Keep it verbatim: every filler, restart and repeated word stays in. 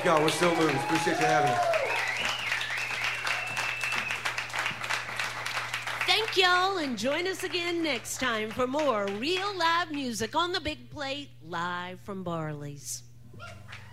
y'all. We're Still Moves. Appreciate you having us. Thank y'all, and join us again next time for more real live music on the big plate, live from Barley's.